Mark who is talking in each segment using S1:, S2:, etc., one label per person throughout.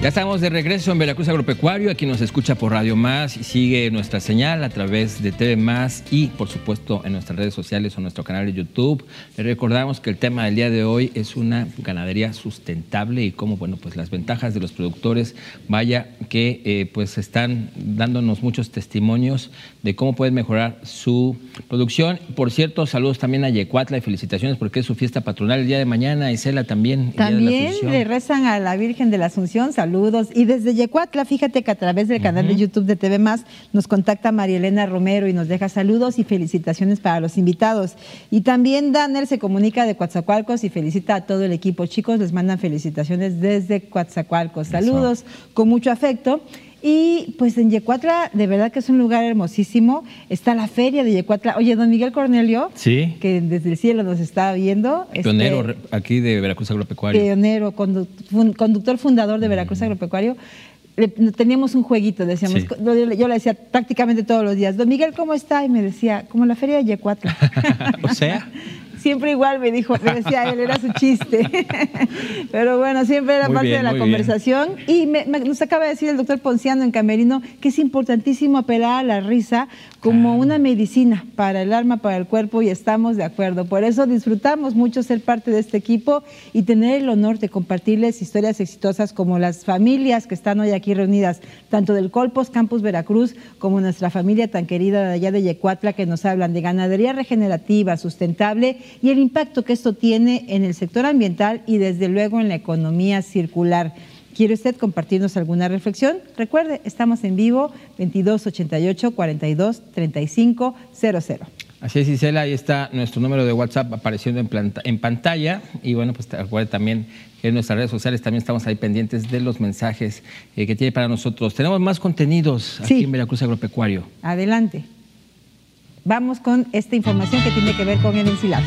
S1: Ya estamos de regreso en Veracruz Agropecuario. Aquí nos escucha por Radio Más y sigue nuestra señal a través de TV Más y, por supuesto, en nuestras redes sociales o nuestro canal de YouTube. Les recordamos que el tema del día de hoy es una ganadería sustentable y cómo, bueno, pues las ventajas de los productores, vaya que pues están dándonos muchos testimonios de cómo pueden mejorar su producción. Por cierto, saludos también a Yecuatla y felicitaciones porque es su fiesta patronal el día de mañana. Isela también.
S2: También le rezan a la Virgen de la Asunción. Saludos. Y desde Yecuatla, fíjate que a través del canal de YouTube de TV Más nos contacta María Elena Romero y nos deja saludos y felicitaciones para los invitados. Y también Danner se comunica de Coatzacoalcos y felicita a todo el equipo. Chicos, les mandan felicitaciones desde Coatzacoalcos. Saludos con mucho afecto. Y pues en Yecuatla, de verdad que es un lugar hermosísimo. Está la feria de Yecuatla. Oye, don Miguel Cornelio,
S1: sí,
S2: que desde el cielo nos está viendo.
S1: Pionero aquí de Veracruz Agropecuario.
S2: Pionero, conductor fundador de Veracruz Agropecuario. Teníamos un jueguito, decíamos, sí. Yo le decía prácticamente todos los días, don Miguel, ¿cómo está? Y me decía, como la feria de Yecuatla.
S1: O sea...
S2: Siempre igual me decía él, era su chiste. Pero bueno, siempre era parte de la conversación. Y nos acaba de decir el doctor Ponciano en Camerino que es importantísimo apelar a la risa como una medicina para el alma, para el cuerpo, y estamos de acuerdo. Por eso disfrutamos mucho ser parte de este equipo y tener el honor de compartirles historias exitosas como las familias que están hoy aquí reunidas, tanto del Colpos Campus Veracruz como nuestra familia tan querida de allá de Yecuatla, que nos hablan de ganadería regenerativa, sustentable, y el impacto que esto tiene en el sector ambiental y desde luego en la economía circular. ¿Quiere usted compartirnos alguna reflexión? Recuerde, estamos en vivo, 2288-423500.
S1: Así es, Isela, ahí está nuestro número de WhatsApp apareciendo en pantalla. Y bueno, pues recuerde también que en nuestras redes sociales también estamos ahí pendientes de los mensajes que tiene para nosotros. Tenemos más contenidos aquí en Veracruz Agropecuario.
S2: Adelante. Vamos con esta información que tiene que ver con el ensilado.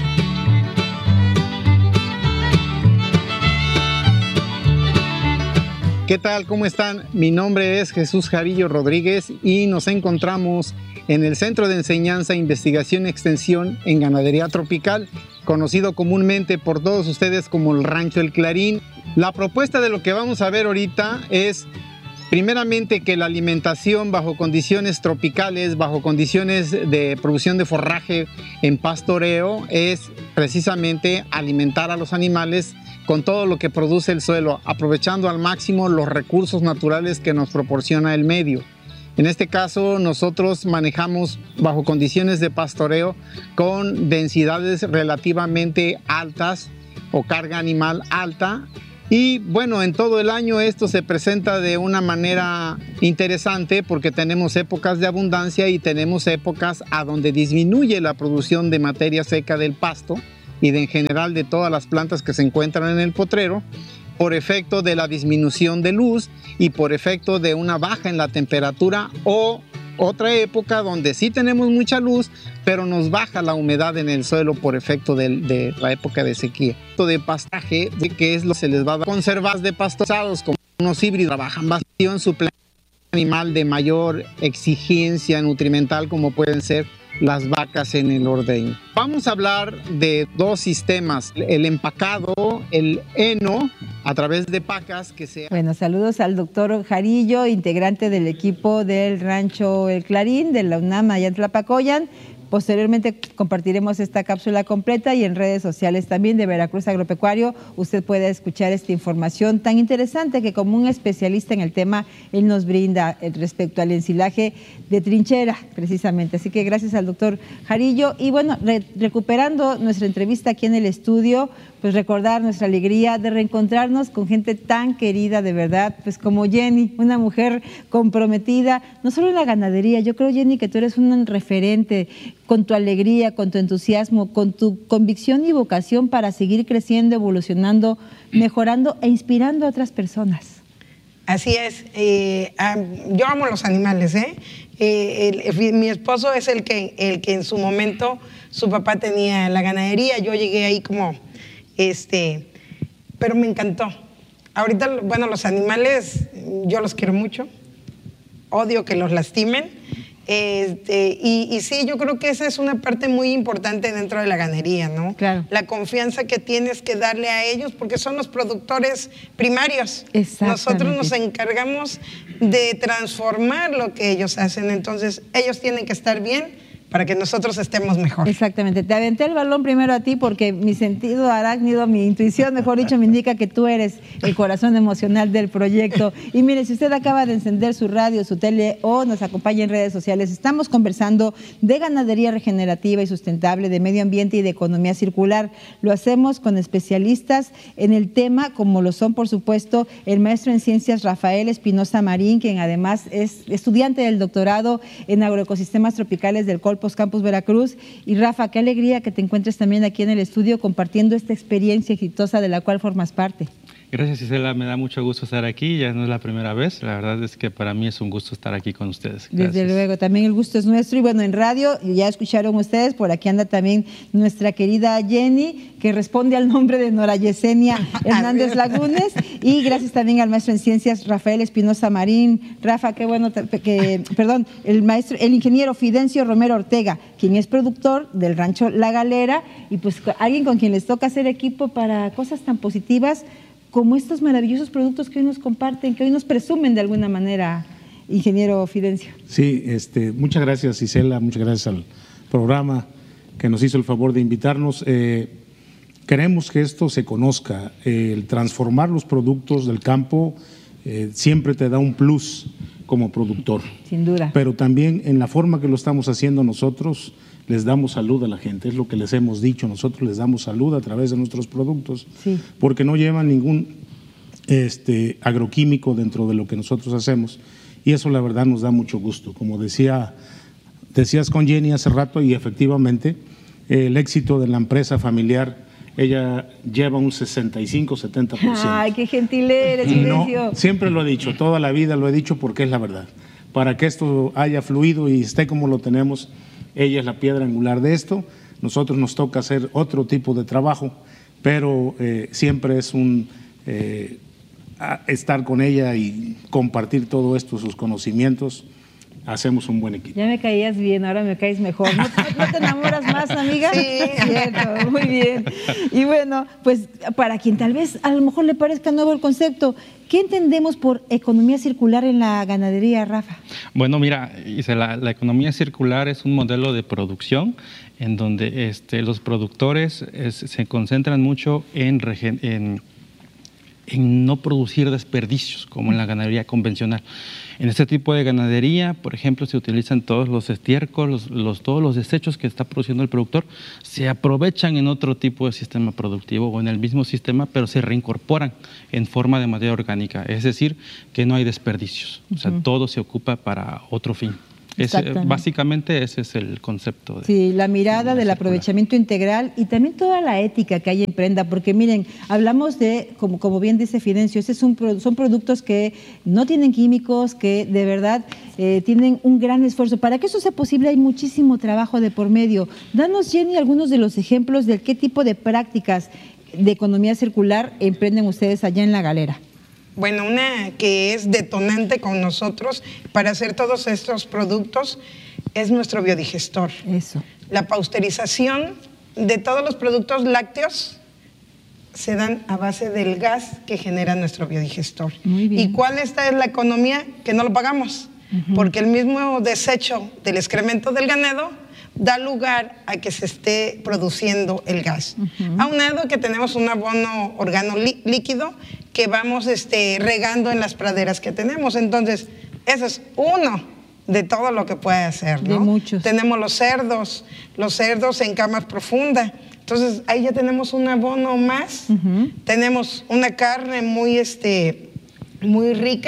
S3: ¿Qué tal? ¿Cómo están? Mi nombre es Jesús Jarillo Rodríguez y nos encontramos en el Centro de Enseñanza, Investigación y Extensión en Ganadería Tropical, conocido comúnmente por todos ustedes como el Rancho El Clarín. La propuesta de lo que vamos a ver ahorita es primeramente que la alimentación bajo condiciones tropicales, bajo condiciones de producción de forraje en pastoreo, es precisamente alimentar a los animales con todo lo que produce el suelo, aprovechando al máximo los recursos naturales que nos proporciona el medio. En este caso, nosotros manejamos bajo condiciones de pastoreo con densidades relativamente altas o carga animal alta. Y bueno, en todo el año esto se presenta de una manera interesante porque tenemos épocas de abundancia y tenemos épocas a donde disminuye la producción de materia seca del pasto y en general de todas las plantas que se encuentran en el potrero por efecto de la disminución de luz y por efecto de una baja en la temperatura, o otra época donde sí tenemos mucha luz, pero nos baja la humedad en el suelo por efecto de la época de sequía. Esto de pastaje, que es lo que se les va a dar, conservas de pastosados como unos híbridos, trabajan bastante en suplementos animal de mayor exigencia nutrimental como pueden ser las vacas en el ordeño. Vamos a hablar de dos sistemas, el empacado, el heno, a través de pacas que se...
S2: Bueno, saludos al doctor Jarillo, integrante del equipo del Rancho El Clarín, de la UNAM allá en Tlapacoyan. Posteriormente compartiremos esta cápsula completa y en redes sociales también de Veracruz Agropecuario usted puede escuchar esta información tan interesante que como un especialista en el tema, él nos brinda respecto al ensilaje de trinchera precisamente. Así que gracias al doctor Jarillo. Y bueno, recuperando nuestra entrevista aquí en el estudio, pues recordar nuestra alegría de reencontrarnos con gente tan querida de verdad, pues como Jenny, una mujer comprometida, no solo en la ganadería. Yo creo, Jenny, que tú eres un referente con tu alegría, con tu entusiasmo, con tu convicción y vocación para seguir creciendo, evolucionando, mejorando e inspirando a otras personas.
S4: Así es. Yo amo los animales, mi esposo es el que en su momento, su papá tenía la ganadería, yo llegué ahí como... pero me encantó. Ahorita, bueno, los animales yo los quiero mucho, odio que los lastimen Y sí, yo creo que esa es una parte muy importante dentro de la ganadería, ¿no?
S2: Claro.
S4: La confianza que tienes que darle a ellos porque son los productores primarios. Nosotros nos encargamos de transformar lo que ellos hacen, entonces ellos tienen que estar bien para que nosotros estemos mejor.
S2: Exactamente. Te aventé el balón primero a ti porque mi sentido arácnido, mi intuición, mejor dicho, me indica que tú eres el corazón emocional del proyecto. Y mire, si usted acaba de encender su radio, su tele o nos acompaña en redes sociales, estamos conversando de ganadería regenerativa y sustentable, de medio ambiente y de economía circular. Lo hacemos con especialistas en el tema, como lo son, por supuesto, el maestro en ciencias Rafael Espinosa Marín, quien además es estudiante del doctorado en agroecosistemas tropicales del Colpos Campus Veracruz. Y Rafa, qué alegría que te encuentres también aquí en el estudio compartiendo esta experiencia exitosa de la cual formas parte.
S5: Gracias, Isela, me da mucho gusto estar aquí, ya no es la primera vez, la verdad es que para mí es un gusto estar aquí con ustedes. Gracias.
S2: Desde luego, también el gusto es nuestro y bueno, en radio ya escucharon ustedes, por aquí anda también nuestra querida Jenny, que responde al nombre de Nora Yesenia Hernández Lagunes, y gracias también al maestro en ciencias Rafael Espinosa Marín. Rafa, qué bueno el ingeniero Fidencio Romero Ortega, quien es productor del rancho La Galera y pues alguien con quien les toca hacer equipo para cosas tan positivas como estos maravillosos productos que hoy nos comparten, que hoy nos presumen de alguna manera, ingeniero Fidencio.
S6: Sí, muchas gracias, Isela, muchas gracias al programa que nos hizo el favor de invitarnos. Queremos que esto se conozca, el transformar los productos del campo siempre te da un plus como productor.
S2: Sin duda.
S6: Pero también en la forma que lo estamos haciendo nosotros, les damos salud a la gente, es lo que les hemos dicho, nosotros les damos salud a través de nuestros productos,
S2: sí,
S6: porque no llevan ningún agroquímico dentro de lo que nosotros hacemos, y eso la verdad nos da mucho gusto. Como decías con Jenny hace rato, y efectivamente el éxito de la empresa familiar, ella lleva un 65-70%.
S2: ¡Ay, qué gentil eres, Fidencio!
S6: No, siempre lo he dicho, toda la vida lo he dicho porque es la verdad. Para que esto haya fluido y esté como lo tenemos, ella es la piedra angular de esto. Nosotros nos toca hacer otro tipo de trabajo, pero siempre es estar con ella y compartir todo esto, sus conocimientos. Hacemos un buen equipo.
S2: Ya me caías bien, ahora me caes mejor. ¿No te enamoras más, amiga?
S4: Sí.
S2: Cierto, muy bien. Y bueno, pues para quien tal vez a lo mejor le parezca nuevo el concepto, ¿qué entendemos por economía circular en la ganadería, Rafa?
S5: Bueno, mira, la economía circular es un modelo de producción en donde los productores se concentran mucho en no producir desperdicios, como en la ganadería convencional. En este tipo de ganadería, por ejemplo, se utilizan todos los estiércoles, todos los desechos que está produciendo el productor, se aprovechan en otro tipo de sistema productivo o en el mismo sistema, pero se reincorporan en forma de materia orgánica, es decir, que no hay desperdicios, o sea, todo se ocupa para otro fin. Básicamente ese es el concepto.
S2: Sí, la mirada del aprovechamiento integral y también toda la ética que hay en Prenda, porque miren, hablamos de, como bien dice Fidencio, son productos que no tienen químicos, que de verdad tienen un gran esfuerzo. Para que eso sea posible hay muchísimo trabajo de por medio. Danos, Jenny, algunos de los ejemplos de qué tipo de prácticas de economía circular emprenden ustedes allá en La Galera.
S4: Bueno, una que es detonante con nosotros para hacer todos estos productos es nuestro biodigestor.
S2: Eso.
S4: La pasteurización de todos los productos lácteos se dan a base del gas que genera nuestro biodigestor.
S2: Muy bien.
S4: ¿Y cuál esta es la economía? Que no lo pagamos, porque el mismo desecho del excremento del ganado da lugar a que se esté produciendo el gas. Aunado que tenemos un abono organo líquido que vamos regando en las praderas que tenemos. Entonces, eso es uno de todo lo que puede hacer, ¿no?
S2: De muchos.
S4: Tenemos los cerdos en camas profundas. Entonces, ahí ya tenemos un abono más. Tenemos una carne muy rica.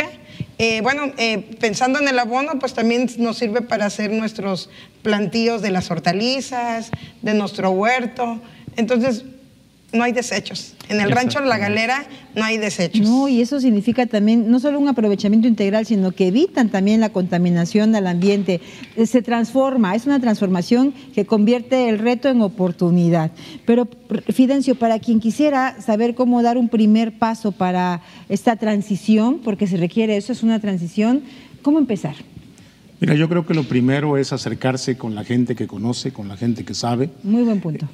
S4: Pensando en el abono, pues también nos sirve para hacer nuestros plantíos de las hortalizas, de nuestro huerto. Entonces, no hay desechos. En el rancho La Galera no hay desechos.
S2: No, y eso significa también no solo un aprovechamiento integral, sino que evitan también la contaminación al ambiente. Se transforma, es una transformación que convierte el reto en oportunidad. Pero, Fidencio, para quien quisiera saber cómo dar un primer paso para esta transición, porque se requiere eso, es una transición, ¿cómo empezar?
S6: Mira, yo creo que lo primero es acercarse con la gente que conoce, con la gente que sabe.
S2: Muy buen punto.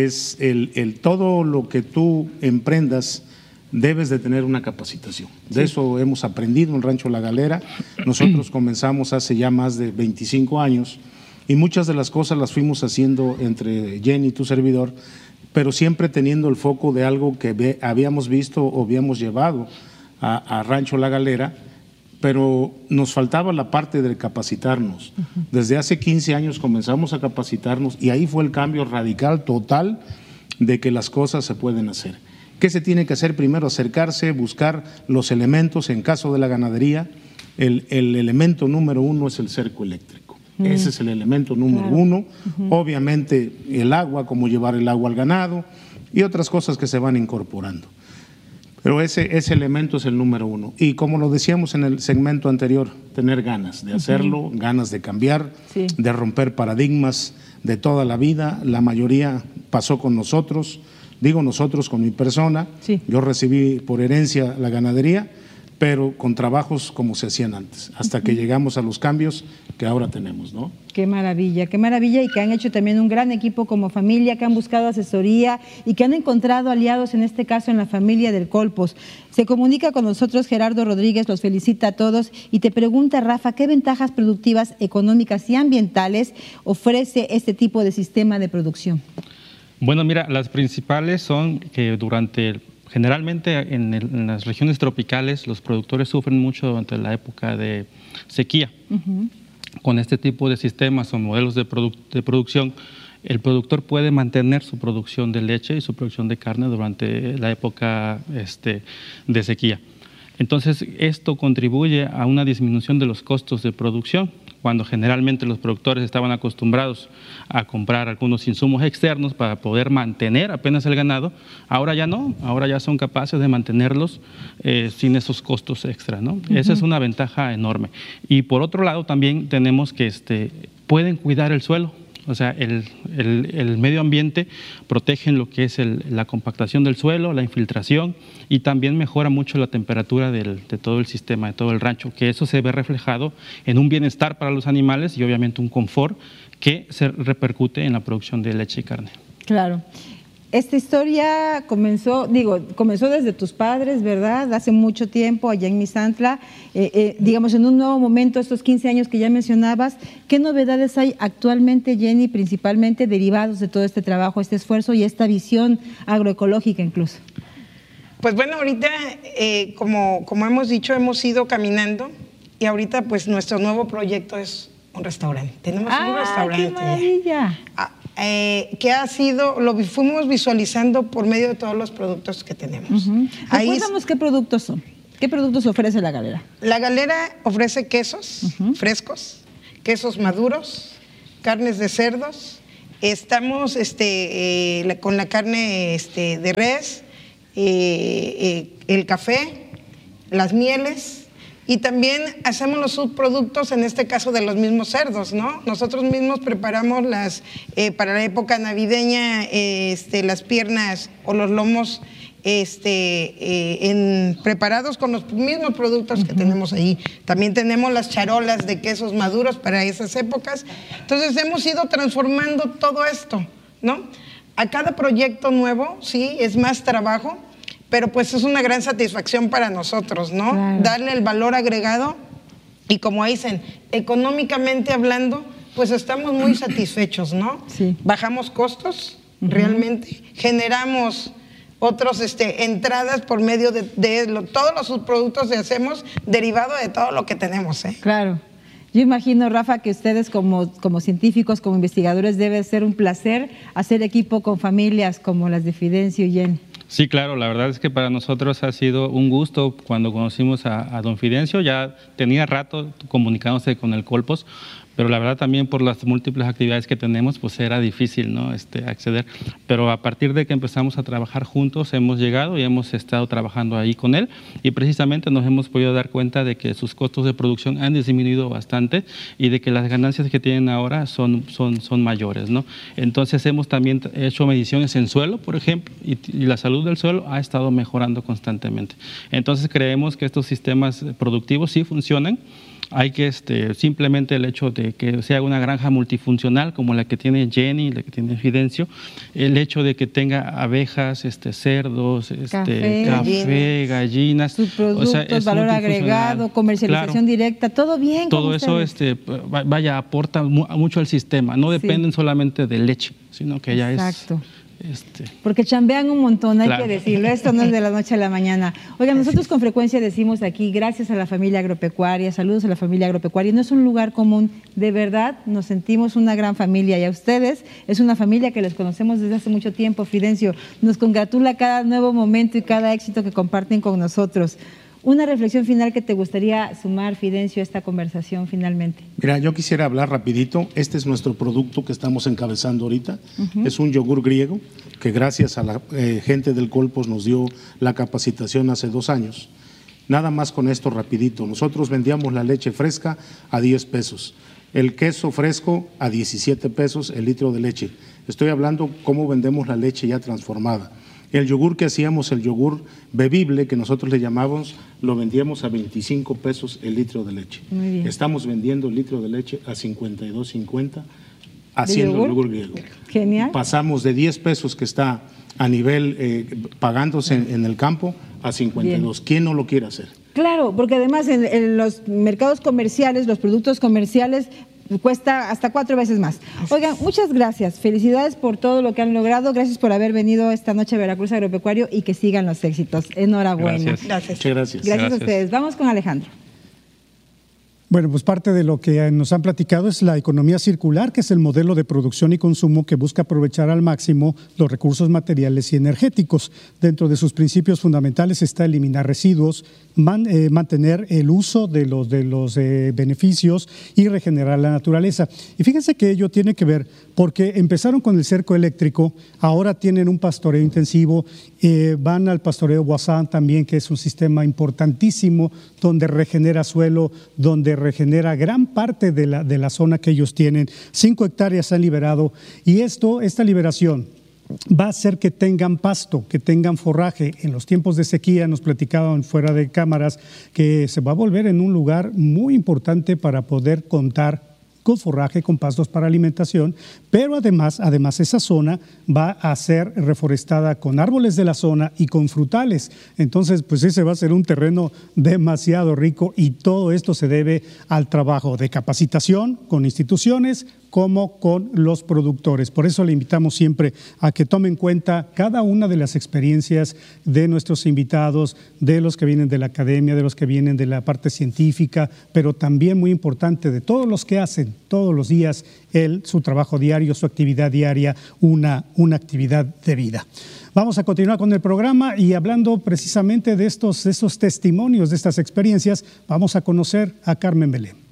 S6: Todo lo que tú emprendas debes de tener una capacitación. De eso hemos aprendido en Rancho La Galera. Nosotros comenzamos hace ya más de 25 años y muchas de las cosas las fuimos haciendo entre Jenny y tu servidor, pero siempre teniendo el foco de algo que habíamos visto o habíamos llevado a Rancho La Galera, pero nos faltaba la parte de capacitarnos. Desde hace 15 años comenzamos a capacitarnos y ahí fue el cambio radical, total, de que las cosas se pueden hacer. ¿Qué se tiene que hacer? Primero acercarse, buscar los elementos. En caso de la ganadería, el elemento número 1 es el cerco eléctrico. Ese es el elemento número 1. Obviamente el agua, cómo llevar el agua al ganado y otras cosas que se van incorporando. Pero ese elemento es el número 1. Y como lo decíamos en el segmento anterior, tener ganas de hacerlo, ganas de cambiar, de romper paradigmas de toda la vida. La mayoría pasó con nosotros, digo nosotros con mi persona. Yo recibí por herencia la ganadería, pero con trabajos como se hacían antes, hasta que llegamos a los cambios que ahora tenemos, ¿no? Qué maravilla,
S2: y que han hecho también un gran equipo como familia, que han buscado asesoría y que han encontrado aliados, en este caso en la familia del Colpos. Se comunica con nosotros Gerardo Rodríguez, los felicita a todos y te pregunta, Rafa, ¿qué ventajas productivas, económicas y ambientales ofrece este tipo de sistema de producción?
S5: Bueno, mira, las principales son que generalmente en las regiones tropicales los productores sufren mucho durante la época de sequía. Con este tipo de sistemas o modelos de producción, el productor puede mantener su producción de leche y su producción de carne durante la época de sequía. Entonces, esto contribuye a una disminución de los costos de producción. Cuando generalmente los productores estaban acostumbrados a comprar algunos insumos externos para poder mantener apenas el ganado, ahora ya no, ahora ya son capaces de mantenerlos sin esos costos extra, ¿no? Esa es una ventaja enorme. Y por otro lado también tenemos que pueden cuidar el suelo. O sea, el medio ambiente protege lo que es la compactación del suelo, la infiltración, y también mejora mucho la temperatura de todo el sistema, de todo el rancho, que eso se ve reflejado en un bienestar para los animales y obviamente un confort que se repercute en la producción de leche y carne.
S2: Claro. Esta historia comenzó desde tus padres, ¿verdad? Hace mucho tiempo allá en Misantla, digamos en un nuevo momento, estos 15 años que ya mencionabas. ¿Qué novedades hay actualmente, Jenny, principalmente derivados de todo este trabajo, este esfuerzo y esta visión agroecológica incluso?
S4: Pues bueno, ahorita, como hemos dicho, hemos ido caminando y ahorita pues nuestro nuevo proyecto es un restaurante. Tenemos un restaurante.
S2: ¡Qué maravilla!
S4: Que ha sido, lo fuimos visualizando por medio de todos los productos que tenemos.
S2: Recuérdanos qué productos son. ¿Qué productos ofrece La Galera? La Galera
S4: ofrece quesos frescos, quesos maduros, carnes de cerdos. Estamos con la carne de res, el café, las mieles. Y también hacemos los subproductos, en este caso de los mismos cerdos, ¿no? Nosotros mismos preparamos para la época navideña las piernas o los lomos preparados con los mismos productos que tenemos ahí. También tenemos las charolas de quesos maduros para esas épocas. Entonces hemos ido transformando todo esto, ¿no? A cada proyecto nuevo, sí, es más trabajo, pero pues es una gran satisfacción para nosotros, ¿no? Claro. Darle el valor agregado y, como dicen, económicamente hablando, pues estamos muy satisfechos, ¿no? Sí. Bajamos costos, realmente, generamos otros entradas por medio de todos los subproductos que hacemos, derivado de todo lo que tenemos, ¿eh?
S2: Claro. Yo imagino, Rafa, que ustedes como científicos, como investigadores, debe ser un placer hacer equipo con familias como las de Fidencio y Jenny.
S5: Sí, claro, la verdad es que para nosotros ha sido un gusto. Cuando conocimos a don Fidencio, ya tenía rato comunicándose con el Colpos, pero la verdad también por las múltiples actividades que tenemos, pues era difícil, ¿no? Acceder. Pero a partir de que empezamos a trabajar juntos, hemos llegado y hemos estado trabajando ahí con él, y precisamente nos hemos podido dar cuenta de que sus costos de producción han disminuido bastante y de que las ganancias que tienen ahora son mayores, ¿no? Entonces hemos también hecho mediciones en suelo, por ejemplo, y la salud del suelo ha estado mejorando constantemente. Entonces creemos que estos sistemas productivos sí funcionan. hay que simplemente el hecho de que sea una granja multifuncional como la que tiene Jenny, la que tiene Fidencio, el hecho de que tenga abejas, cerdos, café, gallinas,
S2: subproductos, valor agregado, comercialización directa, todo bien.
S5: Todo eso aporta mucho al sistema, no dependen solamente de leche, sino que ya
S2: Exacto. Porque chambean un montón, hay que decirlo, esto no es de la noche a la mañana. Oigan, nosotros con frecuencia decimos aquí, gracias a la familia agropecuaria, saludos a la familia agropecuaria, no es un lugar común, de verdad nos sentimos una gran familia y a ustedes es una familia que les conocemos desde hace mucho tiempo. Fidencio, nos congratula cada nuevo momento y cada éxito que comparten con nosotros. Una reflexión final que te gustaría sumar, Fidencio, a esta conversación finalmente.
S6: Mira, yo quisiera hablar rapidito. Este es nuestro producto que estamos encabezando ahorita. Es un yogur griego que gracias a la gente del Colpos nos dio la capacitación hace 2 años. Nada más con esto rapidito. Nosotros vendíamos la leche fresca a 10 pesos, el queso fresco a 17 pesos el litro de leche. Estoy hablando cómo vendemos la leche ya transformada. El yogur que hacíamos, el yogur bebible, que nosotros le llamamos, lo vendíamos a 25 pesos el litro de leche.
S2: Muy bien.
S6: Estamos vendiendo el litro de leche a 52.50 haciendo el yogur griego.
S2: Genial.
S6: Pasamos de 10 pesos que está a nivel pagándose en el campo a 52. Bien. ¿Quién no lo quiere hacer?
S2: Claro, porque además en los mercados comerciales, los productos comerciales, cuesta hasta 4 veces más. Oigan, muchas gracias. Felicidades por todo lo que han logrado. Gracias por haber venido esta noche a Veracruz Agropecuario y que sigan los éxitos. Enhorabuena.
S6: Gracias. Muchas gracias.
S2: Gracias a ustedes. Vamos con Alejandro.
S7: Bueno, pues parte de lo que nos han platicado es la economía circular, que es el modelo de producción y consumo que busca aprovechar al máximo los recursos materiales y energéticos. Dentro de sus principios fundamentales está eliminar residuos, mantener el uso de los beneficios y regenerar la naturaleza. Y fíjense que ello tiene que ver porque empezaron con el cerco eléctrico, ahora tienen un pastoreo intensivo, van al pastoreo Boissin también, que es un sistema importantísimo donde regenera suelo, donde regenera gran parte de la zona que ellos tienen. 5 hectáreas han liberado y esta liberación va a hacer que tengan pasto, que tengan forraje. En los tiempos de sequía nos platicaban fuera de cámaras que se va a volver en un lugar muy importante para poder contar con forraje, con pastos para alimentación, pero además esa zona va a ser reforestada con árboles de la zona y con frutales. Entonces, pues ese va a ser un terreno demasiado rico y todo esto se debe al trabajo de capacitación con instituciones como con los productores. Por eso le invitamos siempre a que tomen en cuenta cada una de las experiencias de nuestros invitados, de los que vienen de la academia, de los que vienen de la parte científica, pero también muy importante de todos los que hacen todos los días su trabajo diario, su actividad diaria, una actividad de vida. Vamos a continuar con el programa y hablando precisamente de estos testimonios, de estas experiencias, vamos a conocer a Carmen Belén.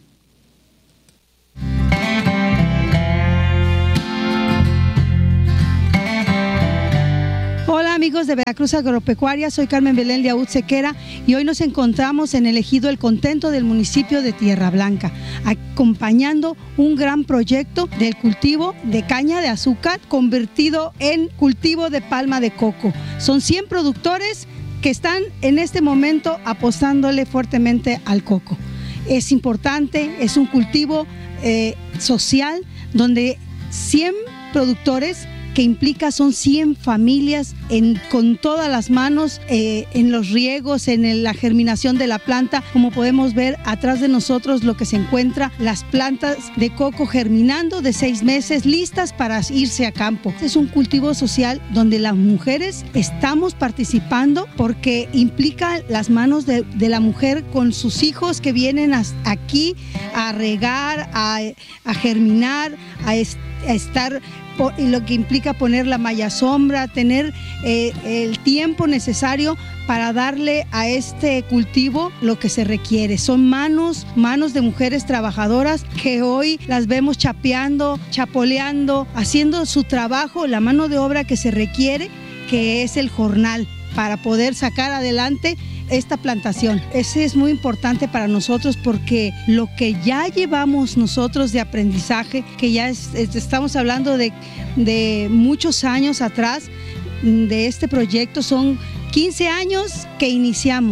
S8: Hola amigos de Veracruz Agropecuaria, soy Carmen Belén Liaud Sequera y hoy nos encontramos en el ejido El Contento del municipio de Tierra Blanca, acompañando un gran proyecto del cultivo de caña de azúcar convertido en cultivo de palma de coco. Son 100 productores que están en este momento apostándole fuertemente al coco. Es importante, es un cultivo social donde 100 productores que implica son 100 familias con todas las manos en los riegos, en la germinación de la planta. Como podemos ver atrás de nosotros lo que se encuentra, las plantas de coco germinando de 6 meses, listas para irse a campo. Es un cultivo social donde las mujeres estamos participando porque implica las manos de la mujer con sus hijos que vienen aquí a regar, a germinar, a estar, y lo que implica poner la malla sombra, tener el tiempo necesario para darle a este cultivo lo que se requiere. Son manos de mujeres trabajadoras que hoy las vemos chapeando, chapoleando, haciendo su trabajo, la mano de obra que se requiere, que es el jornal, para poder sacar adelante esta plantación. Ese es muy importante para nosotros porque lo que ya llevamos nosotros de aprendizaje, que ya estamos hablando de muchos años atrás de este proyecto, son 15 años que iniciamos.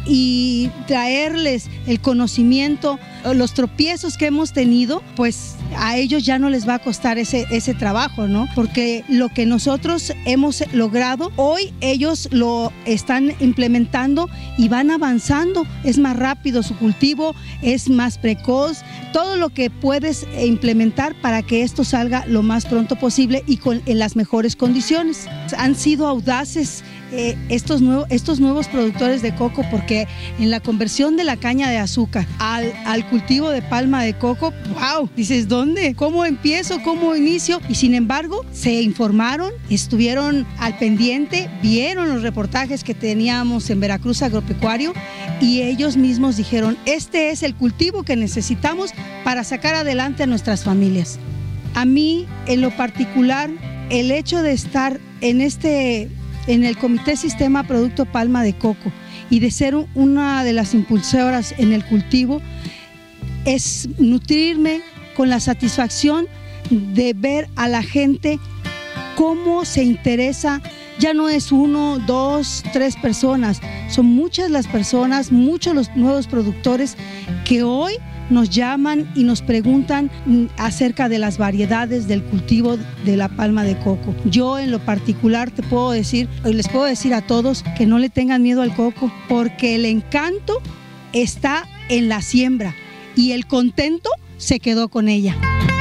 S8: y traerles el conocimiento, los tropiezos que hemos tenido, pues a ellos ya no les va a costar ese trabajo, ¿no? Porque lo que nosotros hemos logrado, hoy ellos lo están implementando y van avanzando, es más rápido su cultivo, es más precoz, todo lo que puedes implementar para que esto salga lo más pronto posible y en las mejores condiciones. Han sido audaces estos nuevos productores de coco, porque en la conversión de la caña de azúcar al cultivo de palma de coco, wow, dices, ¿dónde? ¿Cómo empiezo? ¿Cómo inicio? Y sin embargo, se informaron, estuvieron al pendiente, vieron los reportajes que teníamos en Veracruz Agropecuario y ellos mismos dijeron, este es el cultivo que necesitamos para sacar adelante a nuestras familias. A mí, en lo particular, el hecho de estar en el Comité Sistema Producto Palma de Coco y de ser una de las impulsoras en el cultivo es nutrirme con la satisfacción de ver a la gente cómo se interesa. Ya no es 1, 2, 3 personas, son muchas las personas, muchos los nuevos productores que hoy nos llaman y nos preguntan acerca de las variedades del cultivo de la palma de coco. Yo en lo particular les puedo decir a todos que no le tengan miedo al coco, porque el encanto está en la siembra y el contento se quedó con ella.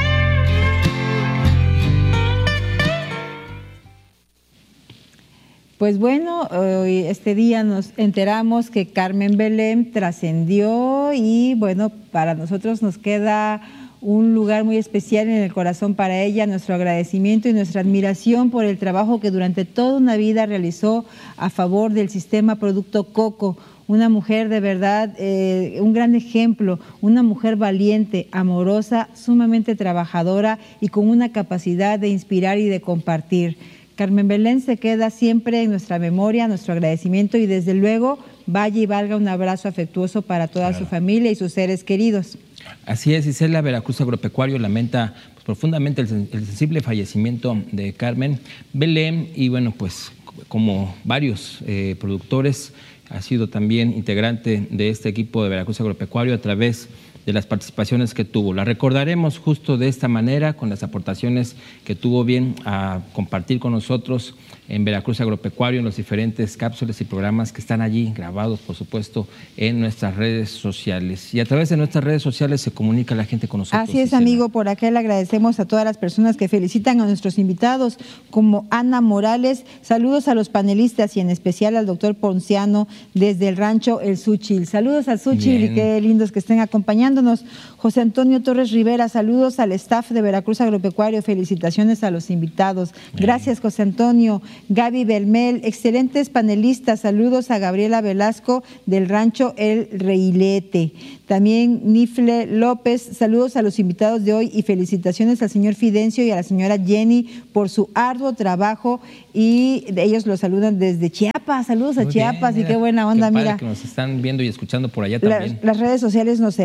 S2: Pues bueno, hoy, este día nos enteramos que Carmen Belén trascendió y bueno, para nosotros nos queda un lugar muy especial en el corazón para ella, nuestro agradecimiento y nuestra admiración por el trabajo que durante toda una vida realizó a favor del sistema Producto Coco. Una mujer de verdad, un gran ejemplo, una mujer valiente, amorosa, sumamente trabajadora y con una capacidad de inspirar y de compartir. Carmen Belén se queda siempre en nuestra memoria, nuestro agradecimiento y desde luego vaya y valga un abrazo afectuoso para toda su familia y sus seres queridos.
S1: Así es, Isela. Veracruz Agropecuario lamenta profundamente el sensible fallecimiento de Carmen Belén y bueno, pues como varios productores ha sido también integrante de este equipo de Veracruz Agropecuario a través de las participaciones que tuvo. La recordaremos justo de esta manera, con las aportaciones que tuvo bien a compartir con nosotros en Veracruz Agropecuario, en los diferentes cápsulas y programas que están allí grabados, por supuesto, en nuestras redes sociales. Y a través de nuestras redes sociales se comunica la gente con nosotros.
S2: Así es, amigo, por acá le agradecemos a todas las personas que felicitan a nuestros invitados, como Ana Morales. Saludos a los panelistas y en especial al doctor Ponciano desde el rancho El Súchil. Saludos al Súchil y qué lindos que estén acompañándonos. José Antonio Torres Rivera, saludos al staff de Veracruz Agropecuario, felicitaciones a los invitados. Gracias, José Antonio. Gaby Belmel, excelentes panelistas, saludos a Gabriela Velasco del rancho El Reilete. También Nifle López, saludos a los invitados de hoy y felicitaciones al señor Fidencio y a la señora Jenny por su arduo trabajo y ellos los saludan desde Chiapas. Saludos a Chiapas, mira, y qué buena onda, qué mira.
S1: Que nos están viendo y escuchando por allá también.
S2: Las redes sociales nos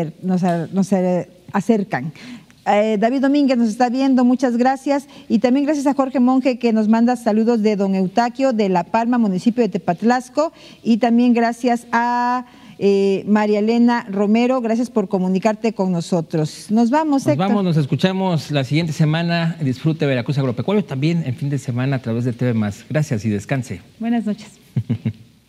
S2: acercan. David Domínguez nos está viendo, muchas gracias. Y también gracias a Jorge Monge que nos manda saludos de don Eustaquio de La Palma, municipio de Tepatlasco. Y también gracias a María Elena Romero, gracias por comunicarte con nosotros. Nos vamos, Héctor.
S1: Nos vamos, nos escuchamos la siguiente semana. Disfrute Veracruz Agropecuario también en fin de semana a través de TV+. Gracias y descanse.
S2: Buenas noches.